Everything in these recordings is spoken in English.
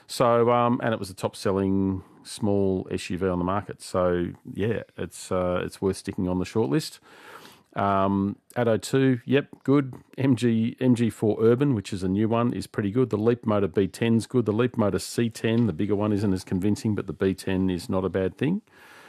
So, and it was the top-selling small SUV on the market. So, yeah, it's worth sticking on the shortlist. Atto 2, yep, good. MG4 Urban, which is a new one, is pretty good. The Leapmotor B10 is good. The Leapmotor C10, the bigger one, isn't as convincing, but the B10 is not a bad thing.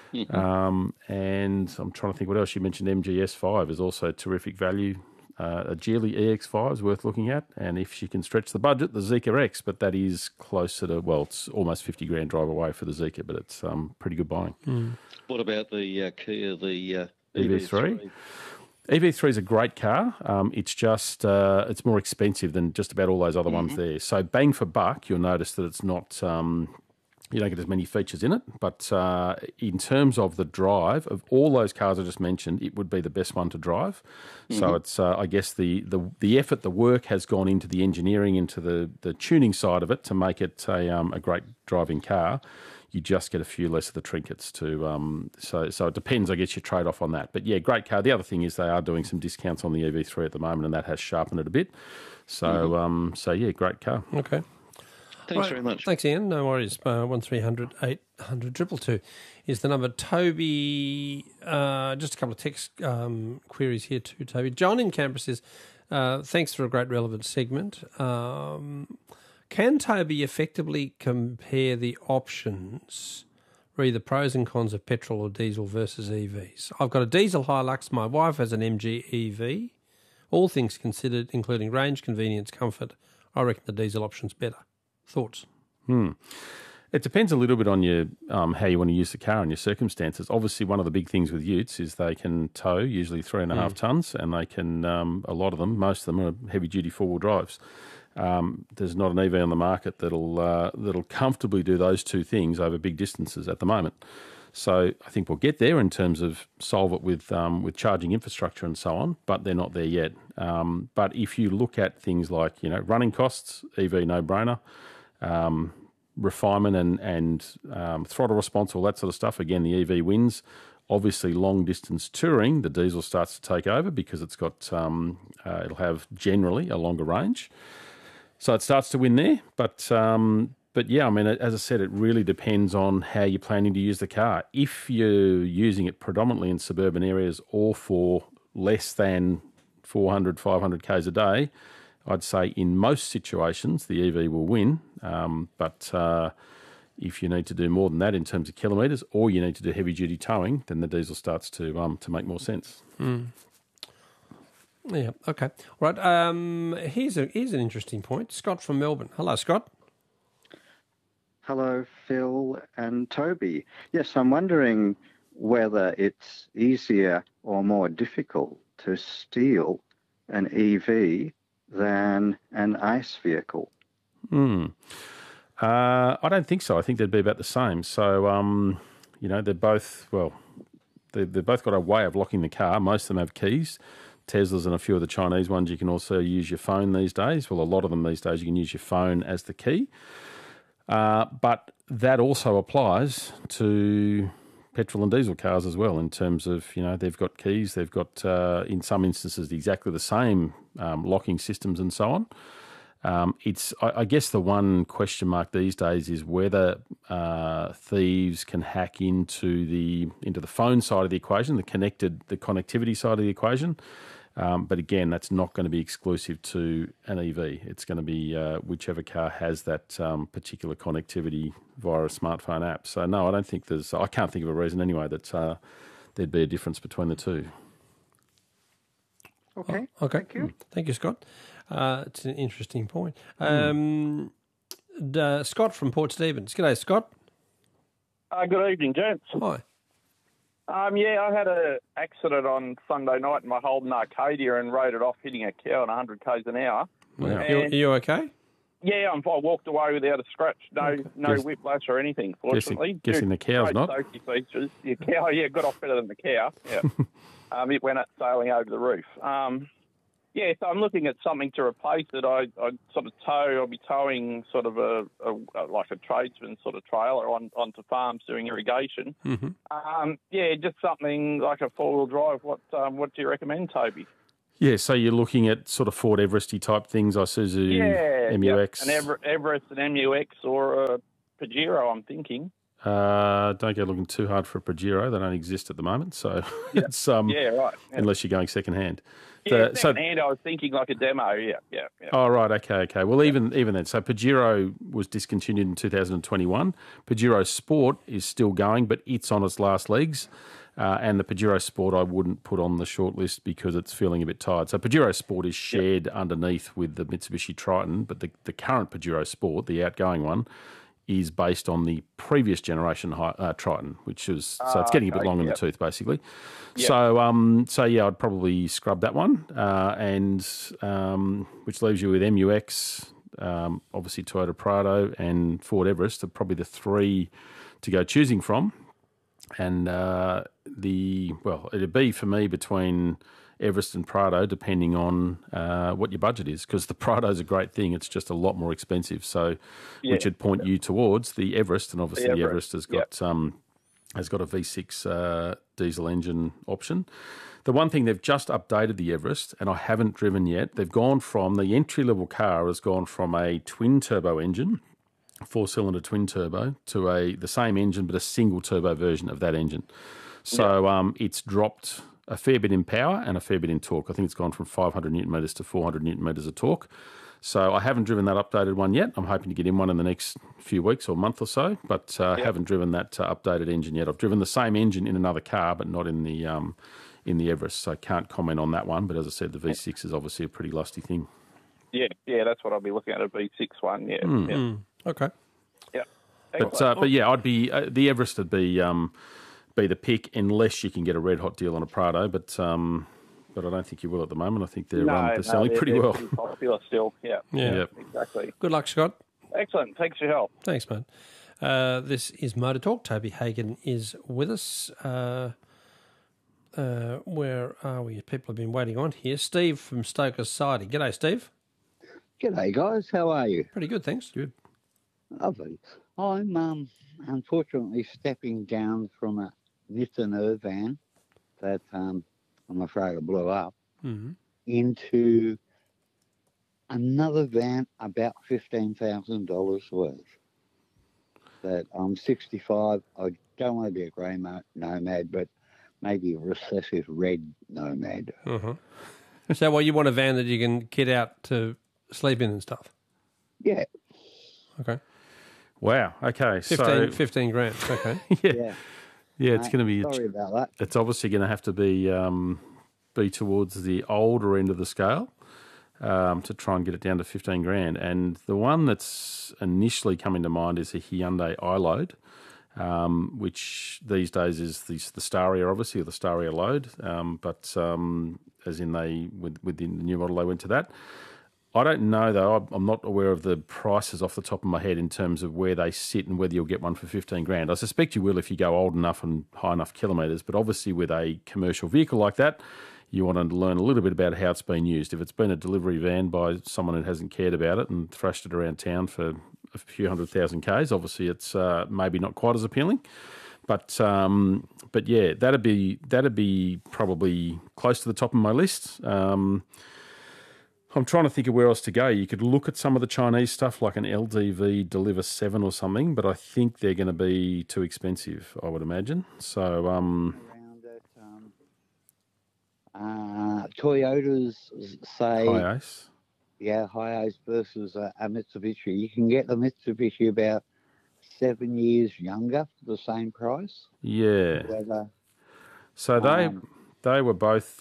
And I'm trying to think what else. You mentioned MGS5 is also terrific value. A Geely EX5 is worth looking at, and if she can stretch the budget, the Zeekr X, but that is closer to, well, it's almost 50 grand drive away for the Zeekr, but it's pretty good buying. What about the Kia, the EV3? EV3 is a great car. It's just it's more expensive than just about all those other ones there. So bang for buck, you'll notice that it's not. You don't get as many features in it, but in terms of the drive, of all those cars I just mentioned, it would be the best one to drive. So it's, I guess, the effort, the work has gone into the engineering, into the tuning side of it to make it a great driving car. You just get a few less of the trinkets to, so it depends, I guess, your trade-off on that. But yeah, great car. The other thing is they are doing some discounts on the EV3 at the moment, and that has sharpened it a bit. So, so yeah, great car. Okay. Thanks very much. Thanks, Ian. No worries. 1300 800 222 is the number. Toby, just a couple of text queries here too, Toby. John in Canberra says, thanks for a great relevant segment. Can Toby effectively compare the options, read the pros and cons of petrol or diesel versus EVs? I've got a diesel Hilux. My wife has an MG EV. All things considered, including range, convenience, comfort, I reckon the diesel option's better. Thoughts? It depends a little bit on your how you want to use the car and your circumstances. Obviously, one of the big things with utes is they can tow, usually 3.5 tonnes, and they can, a lot of them, most of them are heavy-duty four-wheel drives. There's not an EV on the market that'll comfortably do those two things over big distances at the moment. So I think we'll get there in terms of solve it with charging infrastructure and so on, but they're not there yet. But if you look at things like running costs, EV no-brainer. Refinement and throttle response, all that sort of stuff. Again, the EV wins. Obviously, long distance touring, the diesel starts to take over because it's got it'll have generally a longer range, so it starts to win there. But yeah, I mean, as I said, it really depends on how you're planning to use the car. If you're using it predominantly in suburban areas or for less than 400, 500 k's a day, I'd say in most situations the EV will win, but if you need to do more than that in terms of kilometres, or you need to do heavy-duty towing, then the diesel starts to make more sense. Yeah, okay. All right, here's an interesting point. Scott from Melbourne. Hello, Scott. Hello, Phil and Toby. Yes, I'm wondering whether it's easier or more difficult to steal an EV than an ICE vehicle. I don't think so. I think they'd be about the same. So, they're both, they've both got a way of locking the car. Most of them have keys. Teslas and a few of the Chinese ones, you can also use your phone these days. Well, a lot of them these days, you can use your phone as the key. But that also applies to petrol and diesel cars as well, in terms of, they've got keys, they've got, in some instances, exactly the same locking systems and so on. I guess the one question mark these days is whether thieves can hack into the phone side of the equation, the connectivity side of the equation. But again, that's not going to be exclusive to an EV. It's going to be whichever car has that particular connectivity via a smartphone app. So no, I don't think I can't think of a reason anyway that there'd be a difference between the two. Okay. Okay. Thank you. Thank you, Scott. It's an interesting point. Scott from Port Stephens. G'day, Scott. Good evening, gents. Hi. I had an accident on Sunday night in my Holden Arcadia and rode it off hitting a cow at 100 k's an hour. Wow. Are you okay? Yeah, I walked away without a scratch. No whiplash or anything, fortunately. Guessing the cow's great not. Safety features. Your cow, got off better than the cow. Yeah. It went up sailing over the roof. So I'm looking at something to replace it. I'll be towing sort of like a tradesman sort of trailer onto farms doing irrigation. Mm-hmm. Just something like a four-wheel drive. What do you recommend, Toby? Yeah, so you're looking at sort of Ford Everesty type things, Isuzu MUX. An Everest, an MUX, or a Pajero, I'm thinking. Don't go looking too hard for a Pajero. They don't exist at the moment, so it's right. Yeah. Unless you're going second hand. Second hand, I was thinking like a demo. Yeah. Oh, right. Okay. Well, even then, so Pajero was discontinued in 2021. Pajero Sport is still going, but it's on its last legs. And the Pajero Sport I wouldn't put on the short list because it's feeling a bit tired. So Pajero Sport is shared underneath with the Mitsubishi Triton, but the current Pajero Sport, the outgoing one, is based on the previous generation Triton, which is so it's getting a bit long in the tooth, basically. Yep. So I'd probably scrub that one, and which leaves you with MUX, obviously Toyota Prado, and Ford Everest are probably the three to go choosing from. And it'd be for me between Everest and Prado, depending on what your budget is, because the Prado's a great thing. It's just a lot more expensive. So, which would point you towards the Everest, and obviously the Everest has got a V6 diesel engine option. The one thing they've just updated the Everest, and I haven't driven yet. They've gone from the entry level car has gone from a twin turbo engine, 4-cylinder twin turbo, to the same engine but a single turbo version of that engine. So it's dropped a fair bit in power and a fair bit in torque. I think it's gone from 500 newton metres to 400 newton metres of torque. So I haven't driven that updated one yet. I'm hoping to get in one in the next few weeks or month or so, but haven't driven that updated engine yet. I've driven the same engine in another car, but not in the Everest, so I can't comment on that one. But as I said, the V6 is obviously a pretty lusty thing. Yeah, that's what I'll be looking at, a V6 one. Okay. Yeah. But I'd be the Everest would be the pick unless you can get a red hot deal on a Prado, but I don't think you will at the moment. I think they're selling pretty well. Pretty popular still. Yeah, exactly. Good luck, Scott. Excellent. Thanks for your help. Thanks, mate. This is Motor Talk. Toby Hagan is with us. Where are we? People have been waiting on here. Steve from Stoker Society. G'day, Steve. G'day, guys. How are you? Pretty good, thanks. Good. Lovely. I'm unfortunately stepping down from a Nissan Irvan that I'm afraid I blew up into another van about $15,000 worth. That I'm 65. I don't want to be a grey nomad, but maybe a recessive red nomad. So, you want a van that you can kit out to sleep in and stuff? Yeah. Okay. Wow. Okay. 15 grand. Okay. Yeah, it's going to be. Sorry about that. It's obviously going to have to be towards the older end of the scale to try and get it down to 15 grand. And the one that's initially coming to mind is a Hyundai iLoad, which these days is the Staria, obviously, or the Staria Load. But as in within the new model, they went to that. I don't know, though. I'm not aware of the prices off the top of my head in terms of where they sit and whether you'll get one for 15 grand. I suspect you will if you go old enough and high enough kilometres, but obviously with a commercial vehicle like that, you want to learn a little bit about how it's been used. If it's been a delivery van by someone who hasn't cared about it and thrashed it around town for a few 100,000 Ks, obviously it's maybe not quite as appealing. But yeah, that'd be probably close to the top of my list. I'm trying to think of where else to go. You could look at some of the Chinese stuff like an LDV Deliver 7 or something, but I think they're going to be too expensive, I would imagine. So around at Toyotas, say Hiace. Yeah, Hiace versus a Mitsubishi. You can get the Mitsubishi about 7 years younger for the same price. Yeah. So they were both.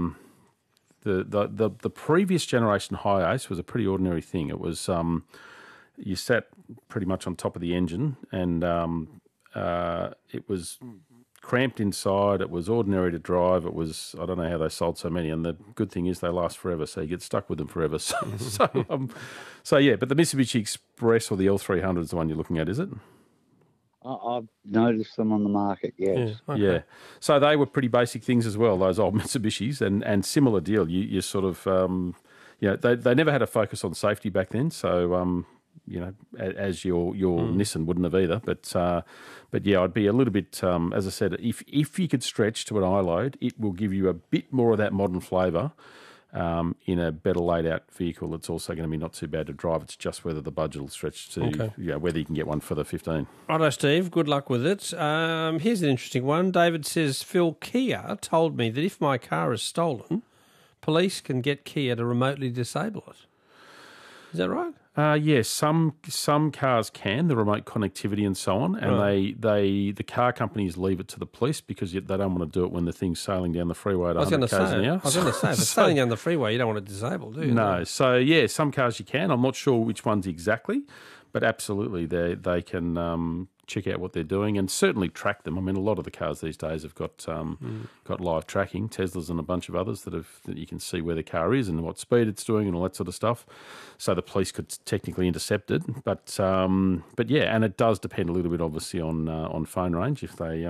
The previous generation Hiace was a pretty ordinary thing. It was you sat pretty much on top of the engine, and it was cramped inside. It was ordinary to drive. It was, I don't know how they sold so many, and the good thing is they last forever, so you get stuck with them forever. So yeah, but the Mitsubishi Express or the L300 is the one you're looking at, is it? I've noticed them on the market, yes. Yeah, okay. Yeah. So they were pretty basic things as well, those old Mitsubishis, and similar deal. You sort of, they never had a focus on safety back then, so, as your Nissan wouldn't have either. But yeah, I'd be a little bit, as I said, if you could stretch to an iLoad, it will give you a bit more of that modern flavour. in a better laid out vehicle, it's also going to be not too bad to drive. It's just whether the budget will stretch to whether you can get one for the 15. Righto, Steve. Good luck with it. Here's an interesting one. David says, Phil, Kia told me that if my car is stolen, police can get Kia to remotely disable it. Is that right? Yes, some cars can, the remote connectivity and so on, and the car companies leave it to the police because they don't want to do it when the thing's sailing down the freeway at 100 k's an hour. I was going to say, if it's sailing down the freeway, you don't want it disabled, do you? No. So, yeah, some cars you can. I'm not sure which ones exactly, but absolutely they can check out what they're doing and certainly track them. I mean, a lot of the cars these days have got live tracking, Teslas and a bunch of others that you can see where the car is and what speed it's doing and all that sort of stuff. So the police could technically intercept it, but yeah, and it does depend a little bit obviously on phone range. If they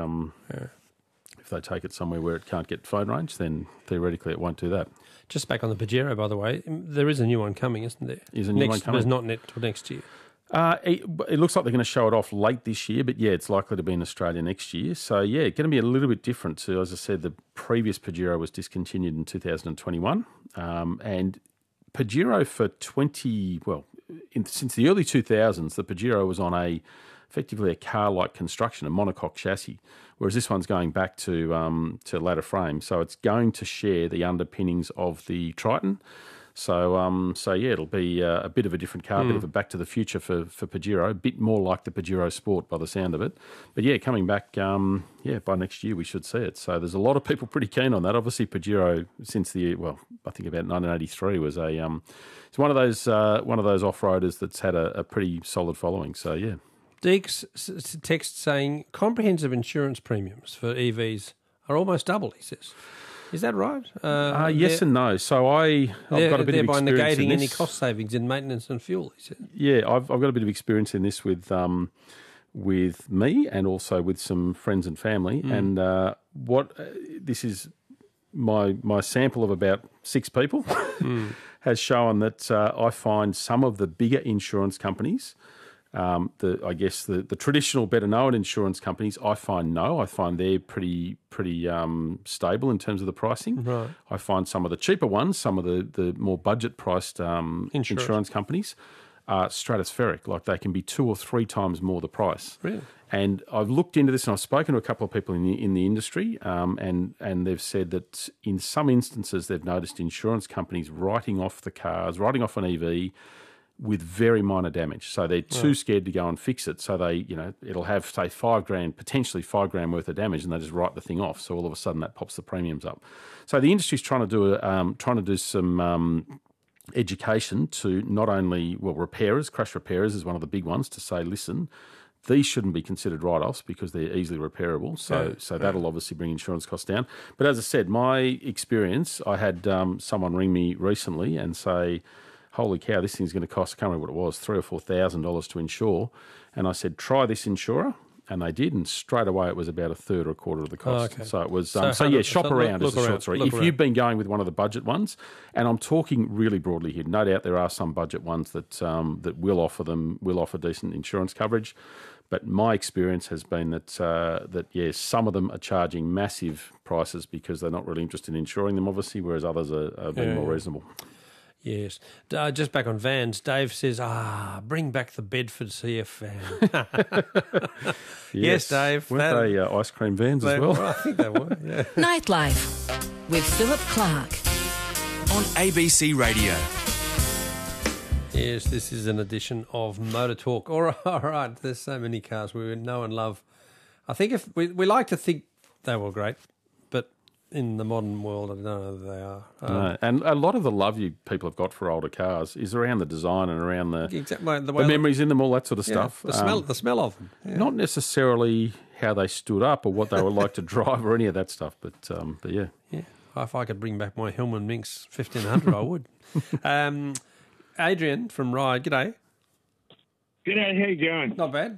take it somewhere where it can't get phone range, then theoretically it won't do that. Just back on the Pajero, by the way, there is a new one coming, isn't there? Is a new one coming? There's not till next year. It looks like they're going to show it off late this year, but yeah, it's likely to be in Australia next year. So yeah, going to be a little bit different. So as I said, the previous Pajero was discontinued in 2021, and Pajero for since the early 2000s, the Pajero was on effectively a car-like construction, a monocoque chassis, whereas this one's going back to ladder frame. So it's going to share the underpinnings of the Triton. So yeah, it'll be a bit of a different car, a bit of a back to the future for Pajero, a bit more like the Pajero Sport by the sound of it. But yeah, coming back, by next year we should see it. So there's a lot of people pretty keen on that. Obviously, Pajero since I think about 1983 was it's one of those off-roaders that's had a pretty solid following. So yeah. Deeks text saying comprehensive insurance premiums for EVs are almost double, he says. Is that right? Yes and no. So I've got a bit of experience in this. Thereby negating any cost savings in maintenance and fuel, he said. Yeah, I've got a bit of experience in this with me and also with some friends and family. And this is my sample of about 6 people has shown that I find some of the bigger insurance companies, the traditional, better known insurance companies, I find they're pretty stable in terms of the pricing. Right. I find some of the cheaper ones, some of the more budget priced insurance companies are stratospheric. Like they can be 2 or 3 times more the price. Really? And I've looked into this and I've spoken to a couple of people in the industry, and they've said that in some instances they've noticed insurance companies writing off an EV with very minor damage. So they're too scared to go and fix it. So it'll have, say, potentially $5,000 worth of damage, and they just write the thing off. So all of a sudden that pops the premiums up. So the industry's trying to do some education to not only, repairers, crash repairers is one of the big ones, to say, listen, these shouldn't be considered write-offs because they're easily repairable. So that'll obviously bring insurance costs down. But as I said, my experience, I had someone ring me recently and say, holy cow, this thing's going to cost, I can't remember what it was, $3,000 or $4,000 to insure. And I said, try this insurer. And they did, and straight away it was about a third or a quarter of the cost. Okay. So it was, shop around is the short story. If you've been going with one of the budget ones, and I'm talking really broadly here, no doubt there are some budget ones that will offer decent insurance coverage. But my experience has been that some of them are charging massive prices because they're not really interested in insuring them, obviously, whereas others are being more reasonable. Yes. Just back on vans, Dave says, bring back the Bedford CF van. Yes, Dave. Weren't they ice cream vans as well? I think they were, yeah. Nightlife with Philip Clark on ABC Radio. Yes, this is an edition of Motor Talk. All right, there's so many cars we know and love. I think if we like to think they were great, but in the modern world, I don't know that they are. No. And a lot of the love you people have got for older cars is around the design and around the memories in them, all that sort of stuff. The smell of them. Yeah. Not necessarily how they stood up or what they were like to drive or any of that stuff, but yeah. Yeah, if I could bring back my Hillman Minx 1500, I would. Adrian from Ryde, g'day. G'day, how you going? Not bad.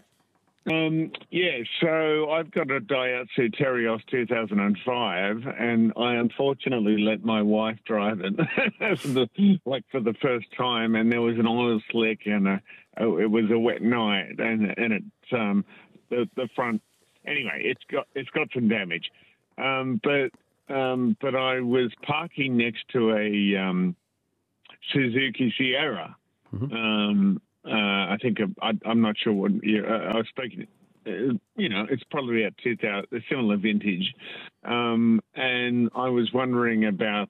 So I've got a Daihatsu Terios 2005, and I unfortunately let my wife drive it for the first time, and there was an oil slick, and it was a wet night, and the front. Anyway, it's got some damage, but but I was parking next to a Suzuki Sierra. Mm-hmm. I think I'm not sure what year I was speaking. It's probably at 2000, a similar vintage, and I was wondering about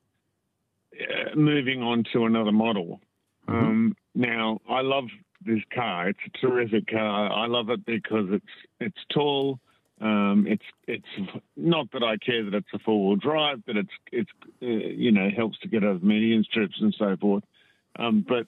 moving on to another model. Mm-hmm. Now, I love this car. It's a terrific car. I love it because it's tall. It's not that I care that it's a four-wheel drive, but it's helps to get over median strips and so forth. But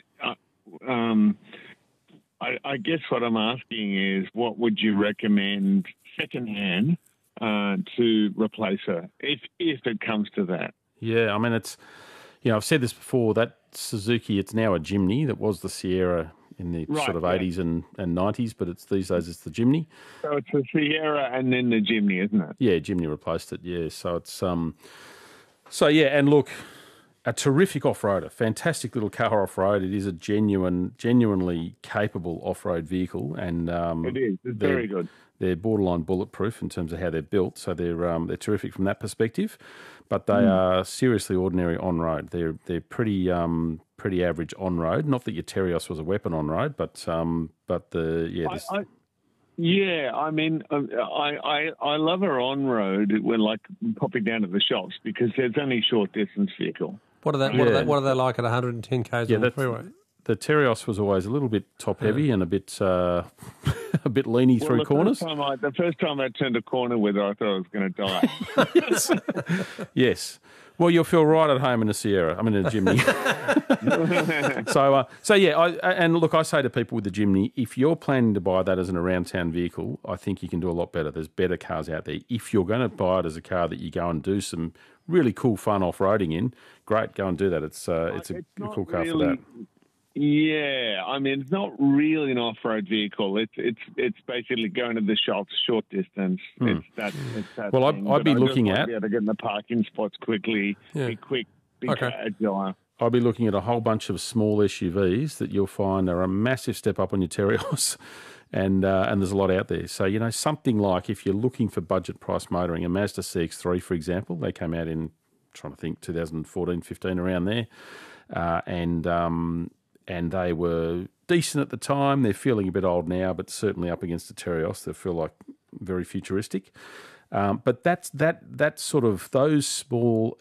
I guess what I'm asking is, what would you recommend secondhand to replace her, if it comes to that? Yeah, I mean, it's, I've said this before, that Suzuki, it's now a Jimny. That was the Sierra in the sort of 80s and 90s, but these days it's the Jimny. So it's the Sierra and then the Jimny, isn't it? Yeah, Jimny replaced it, yeah. So it's, and look, a terrific off-roader, fantastic little car off-road. It is a genuinely capable off-road vehicle. And it is. It's very good. They're borderline bulletproof in terms of how they're built, so they're terrific from that perspective. But they are seriously ordinary on-road. They're pretty average on-road. Not that your Terios was a weapon on-road, but I love her on-road when popping down to the shops, because there's only short distance vehicle. What are they like at 110 k's on the freeway? The Terios was always a little bit top heavy and a bit leany through corners. The first time I turned a corner with her, I thought I was going to die. Yes. Well, you'll feel right at home in a Sierra. I mean, in a Jimny. I say to people with the Jimny, if you're planning to buy that as an around town vehicle, I think you can do a lot better. There's better cars out there. If you're going to buy it as a car that you go and do some really cool, fun off-roading in, great, go and do that. It's a cool car for that. Yeah, I mean, it's not really an off-road vehicle. It's basically going to the shops, short distance. It's that well, I'd be looking at be able to get in the parking spots quickly, be quick, be agile. I'll be looking at a whole bunch of small SUVs that you'll find are a massive step up on your Terios, and there's a lot out there. So something like, if you're looking for budget price motoring, a Mazda CX-3, for example, they came out in, I'm trying to think, 2014, 15, around there, and they were decent at the time. They're feeling a bit old now, but certainly up against the Terios, they feel like very futuristic. But that's sort of those small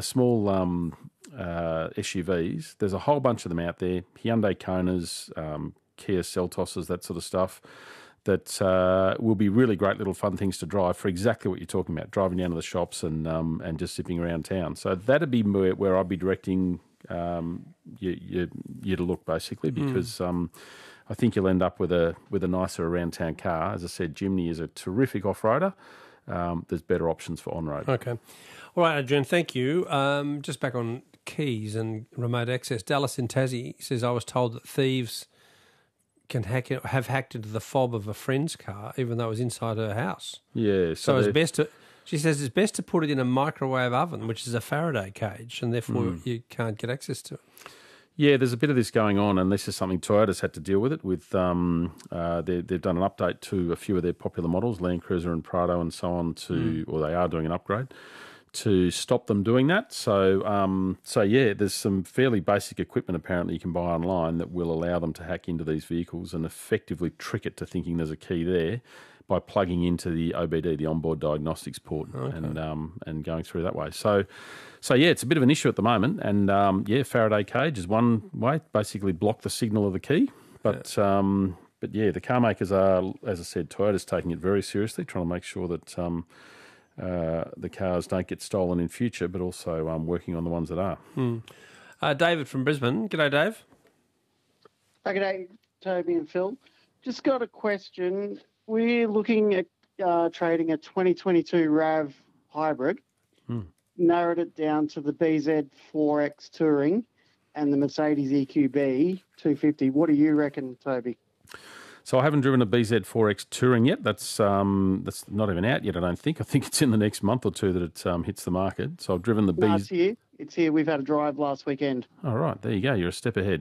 SUVs. There's a whole bunch of them out there. Hyundai Konas, Kia Seltoses, that sort of stuff. That will be really great little fun things to drive for exactly what you're talking about, driving down to the shops and just zipping around town. So that'd be where I'd be directing you to look, basically, because I think you'll end up with a nicer around town car. As I said, Jimny is a terrific off-roader. There's better options for on-road. Okay. All right, Adrian, thank you. Just back on keys and remote access. Dallas in Tassie says, I was told that thieves can have hacked into the fob of a friend's car, even though it was inside her house. Yeah. So it's best to... She says it's best to put it in a microwave oven, which is a Faraday cage, and therefore you can't get access to it. Yeah, there's a bit of this going on, and this is something Toyota's had to deal with it. They've done an update to a few of their popular models, Land Cruiser and Prado and so on, or they are doing an upgrade to stop them doing that. So there's some fairly basic equipment apparently you can buy online that will allow them to hack into these vehicles and effectively trick it to thinking there's a key there, by plugging into the OBD, the onboard diagnostics port, and going through that way. So it's a bit of an issue at the moment. And Faraday cage is one way, basically block the signal of the key. But the car makers are, as I said, Toyota's taking it very seriously, trying to make sure that the cars don't get stolen in future, but also working on the ones that are. David from Brisbane. G'day, Dave. G'day, Toby and Phil. Just got a question. We're looking at trading a 2022 RAV hybrid, narrowed it down to the BZ4X Touring and the Mercedes EQB 250. What do you reckon, Toby? So I haven't driven a BZ4X Touring yet. That's not even out yet, I don't think. I think it's in the next month or two that it hits the market. So I've driven the No, it's here. It's here. We've had a drive last weekend. All right, there you go. You're a step ahead.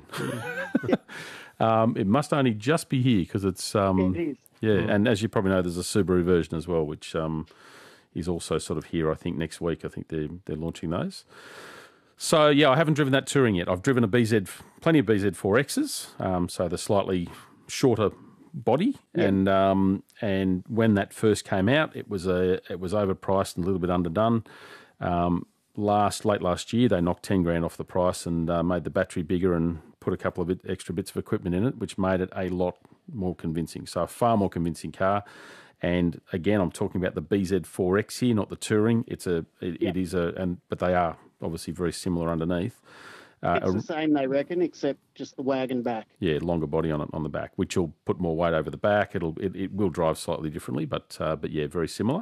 It must only just be here because it's... it is. Yeah, and as you probably know, there's a Subaru version as well, which is also sort of here, I think, next week. I think they're launching those. So, yeah, I haven't driven that Touring yet. I've driven plenty of BZ4Xs, so the slightly shorter body, and when that first came out, it was overpriced and a little bit underdone. Late last year, they knocked 10 grand off the price and made the battery bigger and put a couple of extra bits of equipment in it, which made it a lot more convincing. So a far more convincing car. And again, I'm talking about the BZ4X here, not the Touring. But they are obviously very similar underneath. It's the same, they reckon, except just the wagon back. Yeah, longer body on the back, which will put more weight over the back. It will drive slightly differently, but yeah, very similar.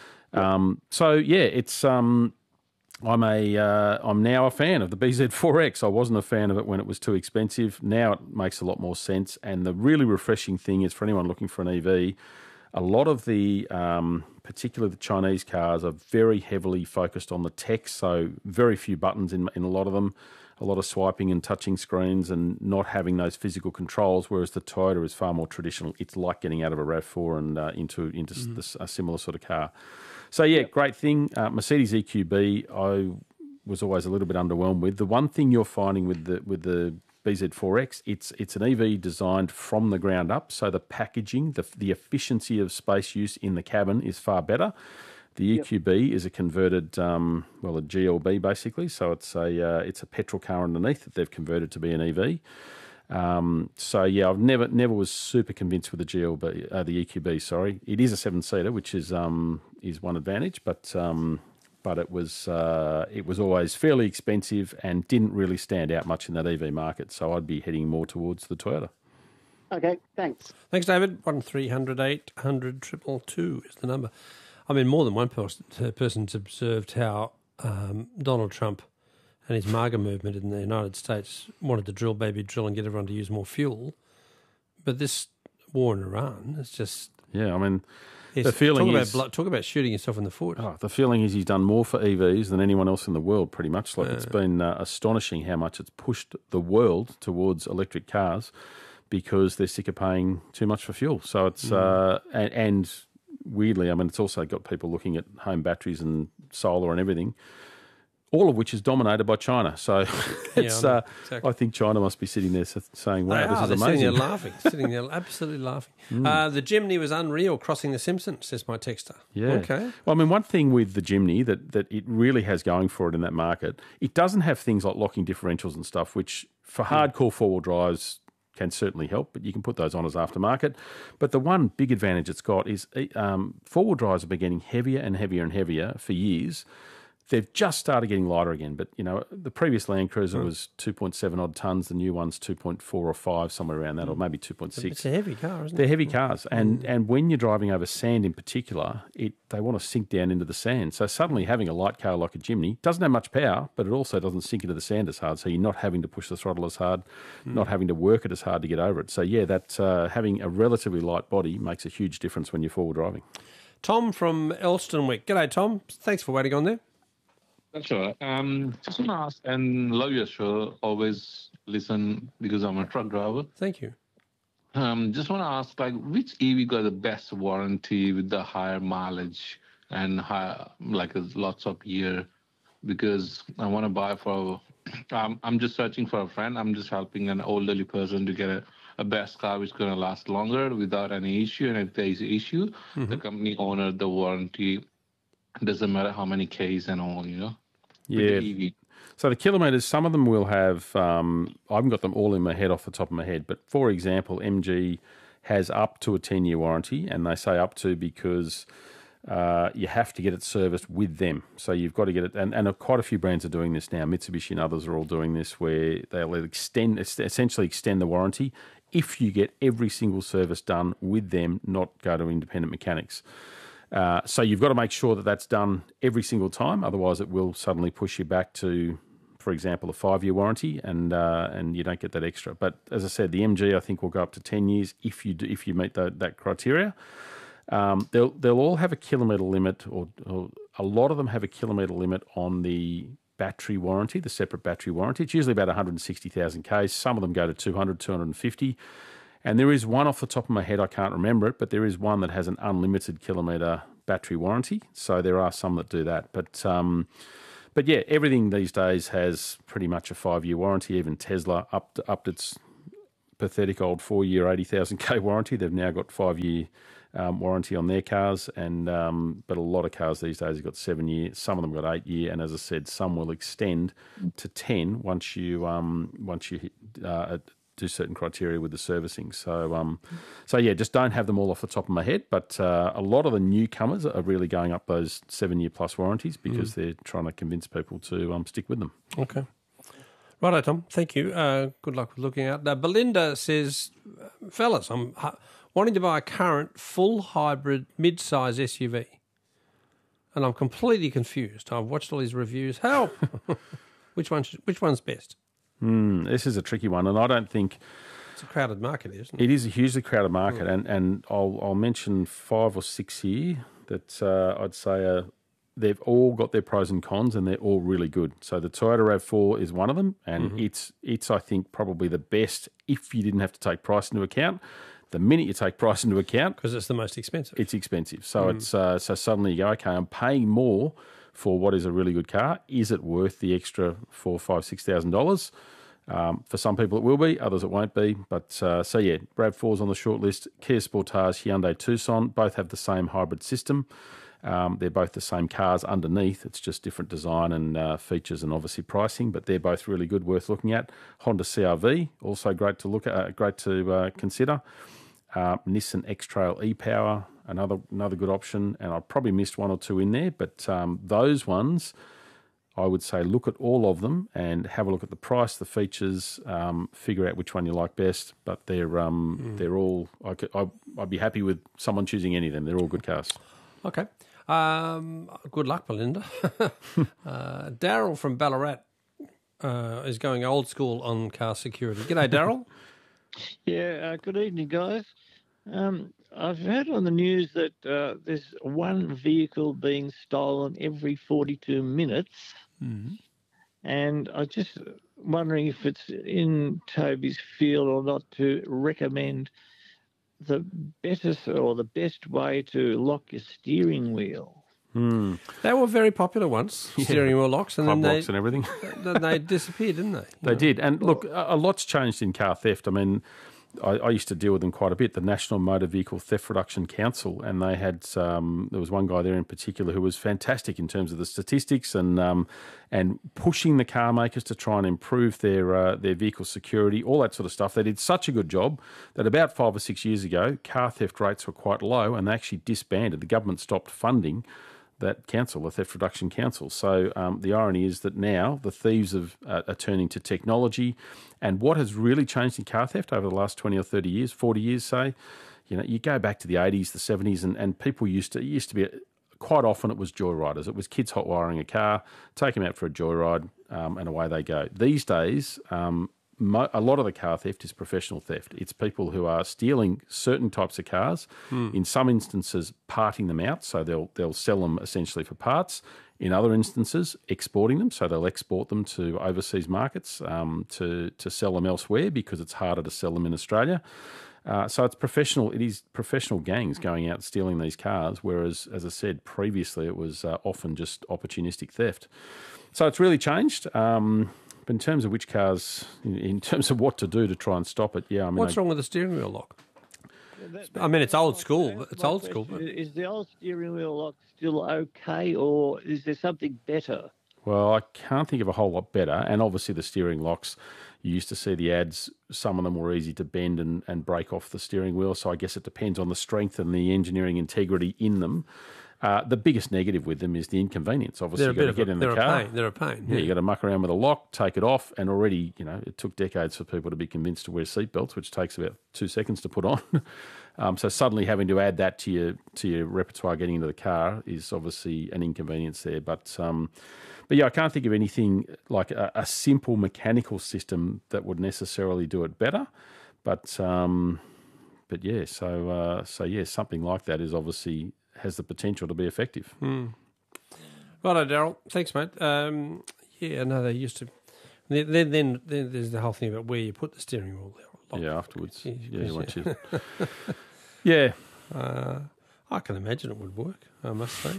It's I'm now a fan of the BZ4X. I wasn't a fan of it when it was too expensive. Now it makes a lot more sense. And the really refreshing thing is for anyone looking for an EV, a lot of the, particularly the Chinese cars, are very heavily focused on the tech. So very few buttons in a lot of them, a lot of swiping and touching screens and not having those physical controls, whereas the Toyota is far more traditional. It's like getting out of a RAV4 and into a similar sort of car. So, yeah, great thing. Mercedes EQB, I was always a little bit underwhelmed with. The one thing you're finding with the BZ4X, it's an EV designed from the ground up, so the packaging, the efficiency of space use in the cabin is far better. The EQB is a converted, a GLB basically, so it's a petrol car underneath that they've converted to be an EV. I've never was super convinced with the the EQB. Sorry, it is a 7-seater, which is one advantage, but it was always fairly expensive and didn't really stand out much in that EV market. So I'd be heading more towards the Toyota. Okay, thanks. Thanks, David. 1300 800 222 is the number. I mean, more than one person's observed how Donald Trump and his MAGA movement in the United States wanted to drill, baby, drill and get everyone to use more fuel. But this war in Iran is just... Yeah, I mean, the feeling talk about shooting yourself in the foot. Oh, the feeling is he's done more for EVs than anyone else in the world, pretty much. It's been astonishing how much it's pushed the world towards electric cars because they're sick of paying too much for fuel. So it's... and weirdly, I mean, it's also got people looking at home batteries and solar and everything, all of which is dominated by China. So exactly. I think China must be sitting there saying, wow, this is amazing. Sitting there laughing, absolutely laughing. The Jimny was unreal, crossing the Simpsons, says my texter. Yeah. Okay. Well, I mean, one thing with the Jimny that it really has going for it in that market, it doesn't have things like locking differentials and stuff, which for hardcore four-wheel drives can certainly help, but you can put those on as aftermarket. But the one big advantage it's got is four-wheel drives have been getting heavier and heavier and heavier for years. They've just started getting lighter again, but the previous Land Cruiser was 2.7 odd tons. The new one's 2.4 or 5, somewhere around that, or maybe 2.6. It's a heavy car, isn't it? They're heavy cars, and when you're driving over sand in particular, they want to sink down into the sand. So suddenly having a light car like a Jimny doesn't have much power, but it also doesn't sink into the sand as hard. So you're not having to push the throttle as hard, not having to work it as hard to get over it. So yeah, that having a relatively light body makes a huge difference when you're forward driving. Tom from Elstonwick. G'day, Tom. Thanks for waiting on there. That's all right. Just want to ask, and love your show, always listen because I'm a truck driver. Thank you. Just want to ask, which EV got the best warranty with the higher mileage and higher, lots of year? Because I want to buy I'm just searching for a friend. I'm just helping an elderly person to get a best car which is going to last longer without any issue. And if there is an issue, the company owner, the warranty, doesn't matter how many Ks and all, Yeah. So the kilometres, some of them will have, I haven't got them all in my head off the top of my head, but for example, MG has up to a 10-year warranty, and they say up to because you have to get it serviced with them. So you've got to get it, and quite a few brands are doing this now. Mitsubishi and others are all doing this, where they'll essentially extend the warranty if you get every single service done with them, not go to independent mechanics. So you've got to make sure that that's done every single time. Otherwise, it will suddenly push you back to, for example, a 5-year warranty, and you don't get that extra. But as I said, the MG I think will go up to 10 years if you meet that criteria. They'll all have a kilometre limit, or a lot of them have a kilometre limit on the battery warranty, the separate battery warranty. It's usually about 160,000 Ks. Some of them go to 200, 250. And there is one off the top of my head, I can't remember it, but there is one that has an unlimited kilometre battery warranty. So there are some that do that. But yeah, everything these days has pretty much a 5-year warranty. Even Tesla upped its pathetic old 4-year 80,000k warranty. They've now got 5-year warranty on their cars, and but a lot of cars these days have got 7 years. Some of them got 8 year, and as I said, some will extend to 10 once you do certain criteria with the servicing. So yeah, just don't have them all off the top of my head, but a lot of the newcomers are really going up those 7-year plus warranties because they're trying to convince people to stick with them. Okay. Righto, Tom. Thank you. Good luck with looking out. Now, Belinda says, fellas, I'm wanting to buy a current full hybrid mid-size SUV, and I'm completely confused. I've watched all these reviews. Help! Which one's best? This is a tricky one, and I don't think it's a crowded market, isn't it? It is a hugely crowded market, and I'll mention 5 or 6 here that I'd say they've all got their pros and cons, and they're all really good. So the Toyota RAV4 is one of them, and it's I think probably the best if you didn't have to take price into account. The minute you take price into account, because it's the most expensive, it's expensive. So it's so suddenly you go, okay, I'm paying more for what is a really good car. Is it worth the extra $4,000, $5,000, $6,000? For some people it will be, others it won't be. But so yeah, RAV4's on the short list. Kia Sportage, Hyundai Tucson, both have the same hybrid system. They're both the same cars underneath. It's just different design and features and obviously pricing, but they're both really good, worth looking at. Honda CR-V, also great to look at, great to consider. Nissan X-Trail e-Power, another good option, and I probably missed one or two in there, but those ones, I would say look at all of them and have a look at the price, the features, figure out which one you like best. But they're all. I'd be happy with someone choosing any of them. They're all good cars. Okay. Good luck, Belinda. Daryl from Ballarat is going old school on car security. G'day, Daryl. Yeah, good evening, guys. I've heard on the news that there's one vehicle being stolen every 42 minutes. And I'm just wondering if it's in Toby's field or not to recommend the best way to lock your steering wheel. They were very popular once, steering wheel locks, and Club then locks and everything. Then they disappeared, didn't they? They did. And look, a lot's changed in car theft. I mean, I used to deal with them quite a bit, the National Motor Vehicle Theft Reduction Council, and they had there was one guy there in particular who was fantastic in terms of the statistics and pushing the car makers to try and improve their vehicle security, all that sort of stuff. They did such a good job that about 5 or 6 years ago, car theft rates were quite low, and they actually disbanded. The government stopped funding that council, the Theft Reduction Council. So the irony is that now the thieves are turning to technology. And what has really changed in car theft over the last 20 or 30 years, 40 years, say, you go back to the 80s, the 70s, and people used to be, quite often it was joyriders. It was kids hot wiring a car, take them out for a joyride, and away they go. These days, a lot of the car theft is professional theft. It's people who are stealing certain types of cars, in some instances parting them out, so they'll sell them essentially for parts. In other instances, exporting them, so they'll export them to overseas markets to sell them elsewhere because it's harder to sell them in Australia. So it's professional. It is professional gangs going out stealing these cars, whereas, as I said previously, it was often just opportunistic theft. So it's really changed. But in terms of which cars, in terms of what to do to try and stop it, yeah. I mean, what's wrong with the steering wheel lock? I mean, it's old school. It's old school. But... Is the old steering wheel lock still okay, or is there something better? Well, I can't think of a whole lot better. And obviously the steering locks, you used to see the ads, some of them were easy to bend and break off the steering wheel. So I guess it depends on the strength and the engineering integrity in them. The biggest negative with them is the inconvenience. Obviously, you've got to get in the car. They're a pain. Yeah, you've got to muck around with a lock, take it off, and already, it took decades for people to be convinced to wear seatbelts, which takes about 2 seconds to put on. So suddenly having to add that to your repertoire getting into the car is obviously an inconvenience there. But yeah, I can't think of anything like a simple mechanical system that would necessarily do it better. But yeah, so yeah, something like that is obviously has the potential to be effective. Righto, Daryl. Thanks, mate. Yeah, no, they used to. Then there's the whole thing about where you put the steering wheel. Yeah, afterwards. Yeah, once you. Yeah. I can imagine it would work, I must say.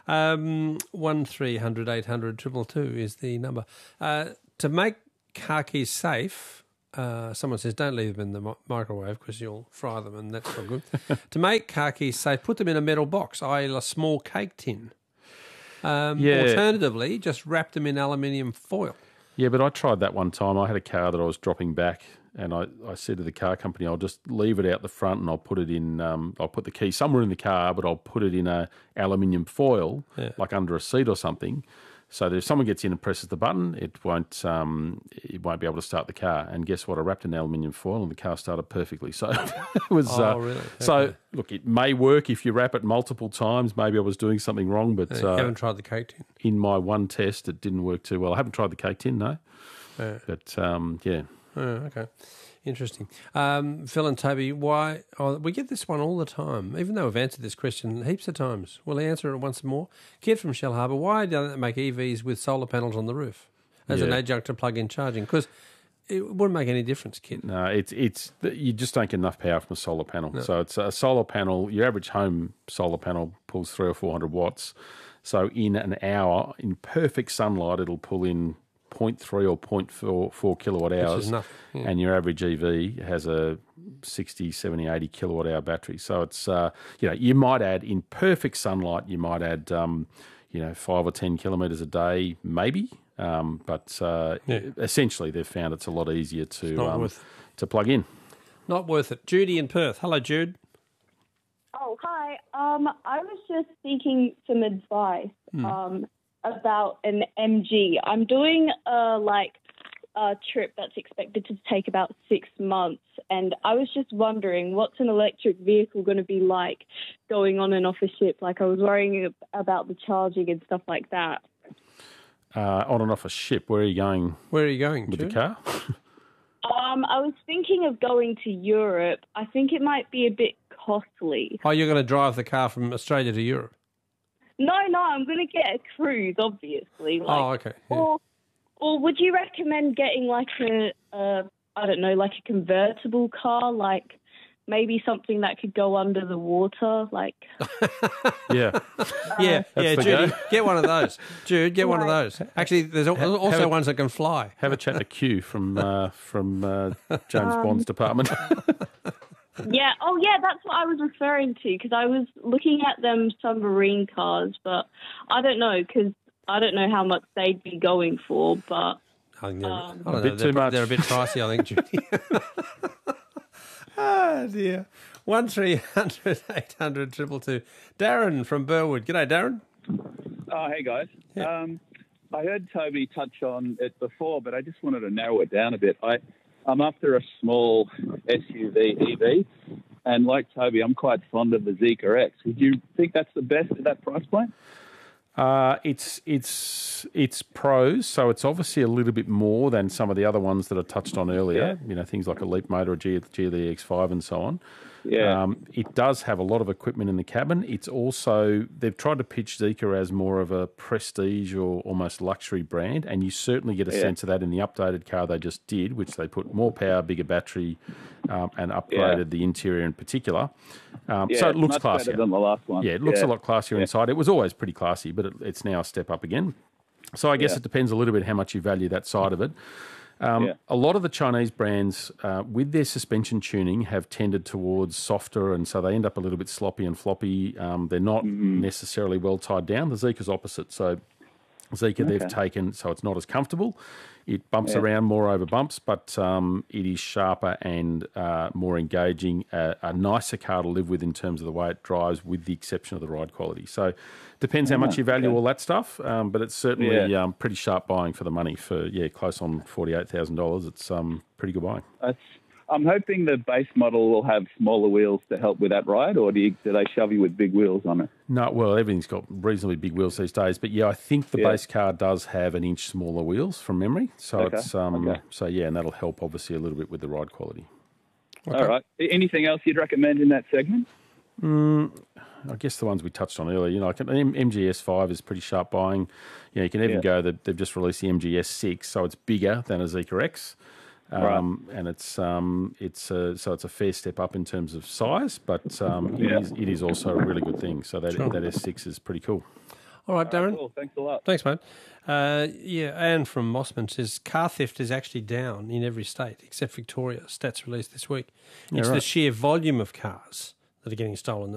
1300 800 222 is the number. To make car keys safe, someone says don't leave them in the microwave because you'll fry them and that's not good. To make car keys safe, put them in a metal box, i.e. a small cake tin. Alternatively, just wrap them in aluminium foil. Yeah, but I tried that one time. I had a car that I was dropping back, and I said to the car company, I'll just leave it out the front and I'll put it in, I'll put the key somewhere in the car, but I'll put it in a aluminium foil, like under a seat or something, so that if someone gets in and presses the button, it won't be able to start the car. And guess what? I wrapped in aluminium foil and the car started perfectly. So it was. Really? Okay. So look, it may work if you wrap it multiple times. Maybe I was doing something wrong, but you haven't tried the cake tin. In my one test, it didn't work too well. I haven't tried the cake tin, no. But yeah. Okay. Interesting. Phil and Toby, why... we get this one all the time, even though we've answered this question heaps of times. We'll answer it once more. Kid from Shellharbour, why don't they make EVs with solar panels on the roof as an adjunct to plug-in charging? Because it wouldn't make any difference, Kid. No, it's you just don't get enough power from a solar panel. No. So it's a solar panel, your average home solar panel pulls 300 or 400 watts. So in an hour, in perfect sunlight, it'll pull in 0.3 or 0.4 kilowatt hours, and your average EV has a 60, 70, 80 kilowatt hour battery. So it's, you might add, in perfect sunlight, you might add, 5 or 10 kilometres a day, maybe. But essentially they've found it's a lot easier to plug in. Not worth it. Judy in Perth. Hello, Jude. Oh, hi. I was just seeking some advice about an MG. I'm doing a trip that's expected to take about 6 months, and I was just wondering, what's an electric vehicle going to be like going on and off a ship? Like, I was worrying about the charging and stuff like that. On and off a ship. Where are you going? With Jude? The car? I was thinking of going to Europe. I think it might be a bit costly. Oh, you're going to drive the car from Australia to Europe? No, I'm going to get a cruise, obviously. Okay. Yeah. Or would you recommend getting like a convertible car, like maybe something that could go under the water, like? Yeah, Judy, get one of those. Jude, get one of those. Actually, there's also ones that can fly. Have a chat to Q from James Bond's department. Yeah. Oh, yeah. That's what I was referring to, because I was looking at them submarine cars, but I don't know, because I don't know how much they'd be going for. But I think they're a bit too much. They're a bit pricey, I think, Judy. Oh dear. 1300 800 222. Darren from Burwood. G'day, Darren. Oh, hey guys. Yeah. I heard Toby touch on it before, but I just wanted to narrow it down a bit. I'm after a small SUV EV, and like Toby, I'm quite fond of the Zeekr X. Would you think that's the best at that price point? It's pros, so it's obviously a little bit more than some of the other ones that I touched on earlier. Yeah. Things like a Leap Motor or Geely X5 and so on. Yeah. It does have a lot of equipment in the cabin. It's also, they've tried to pitch Zeekr as more of a prestige or almost luxury brand, and you certainly get a sense of that in the updated car they just did, which they put more power, bigger battery, and upgraded the interior in particular. So it looks much classier. Better than the last one. Yeah, it looks a lot classier inside. It was always pretty classy, but it's now a step up again. So I guess it depends a little bit how much you value that side of it. A lot of the Chinese brands, with their suspension tuning, have tended towards softer, and so they end up a little bit sloppy and floppy. They're not necessarily well tied down. The Zeekr's opposite. So Zeekr they've taken, so it's not as comfortable. It bumps around more over bumps, but it is sharper and more engaging, a nicer car to live with in terms of the way it drives, with the exception of the ride quality. So depends how much you value all that stuff, but it's certainly pretty sharp buying for the money. For close on $48,000, it's pretty good buying. I'm hoping the base model will have smaller wheels to help with that ride, or do they shove you with big wheels on it? No, well, everything's got reasonably big wheels these days, but I think the base car does have an inch smaller wheels from memory. So it's and that'll help obviously a little bit with the ride quality. Okay. All right. Anything else you'd recommend in that segment? I guess the ones we touched on earlier, MGS5 is pretty sharp buying. You can even go that they've just released the MGS6, so it's bigger than a Zeekr X. And it's a fair step up in terms of size, but it is also a really good thing. So that S6 is pretty cool. All right, Darren. Cool. Thanks a lot. Thanks, mate. Anne from Mossman says car theft is actually down in every state except Victoria. Stats released this week. It's the sheer volume of cars that are getting stolen